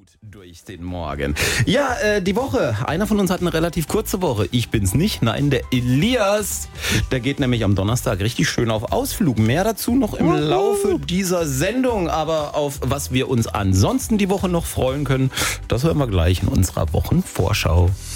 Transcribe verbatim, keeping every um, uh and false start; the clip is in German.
Durch den Morgen. Ja, äh, die Woche. Einer von uns hat eine relativ kurze Woche. Ich bin's nicht. Nein, der Elias. Der geht nämlich am Donnerstag richtig schön auf Ausflug. Mehr dazu noch im Laufe dieser Sendung. Aber auf was wir uns ansonsten die Woche noch freuen können, das hören wir gleich in unserer Wochenvorschau.